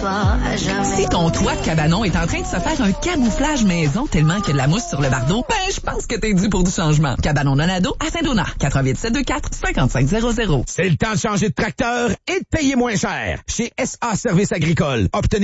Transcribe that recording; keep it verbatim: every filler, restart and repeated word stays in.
toi à jamais. Si ton toit de cabanon est en train de se faire un camouflage maison tellement qu'il y a de la mousse sur le bardeau, ben, je pense que t'es dû pour du changement. Cabanon Donado à Saint-Donat. quatre huit sept deux quatre cinq cinq zéro zéro. C'est le temps de changer de tracteur et de payer moins cher. Chez S A Services Agricoles, obtenez